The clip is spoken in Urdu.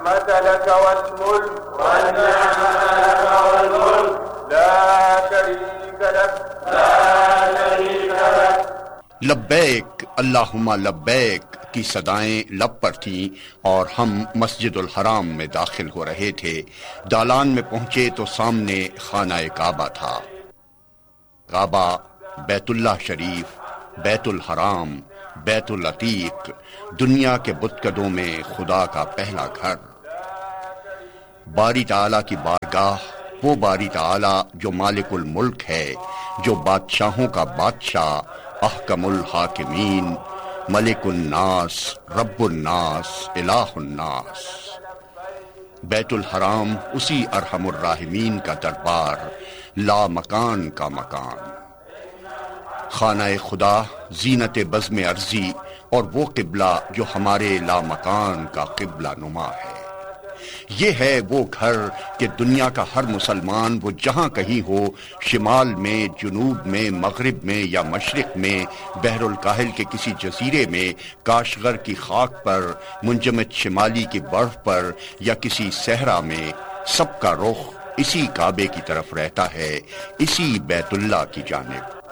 النعمة لك والملك لا شريك لك لبیک اللہم لبیک کی صدائیں لب پر تھیں اور ہم مسجد الحرام میں داخل ہو رہے تھے۔ دالان میں پہنچے تو سامنے خانہ کعبہ تھا۔ کعبہ بیت اللہ شریف، بیت الحرام، بیت العتیق، دنیا کے بتکدوں میں خدا کا پہلا گھر۔ باری تعالیٰ کی بارگاہ، وہ باری تعالیٰ جو مالک الملک ہے، جو بادشاہوں کا بادشاہ، احکم الحاکمین، ملک الناس، رب الناس، الہ الناس۔ بیت الحرام اسی ارحم الراحمین کا دربار، لا مکان کا مکان۔ خانہ خدا زینت بزم ارضی اور وہ قبلہ جو ہمارے لا مکان کا قبلہ نما ہے۔ یہ ہے وہ گھر کہ دنیا کا ہر مسلمان وہ جہاں کہیں ہو، شمال میں، جنوب میں، مغرب میں یا مشرق میں، بحر الکاہل کے کسی جزیرے میں، کاشغر کی خاک پر، منجمد شمالی کی برف پر یا کسی صحرا میں، سب کا رخ اسی کعبے کی طرف رہتا ہے، اسی بیت اللہ کی جانب۔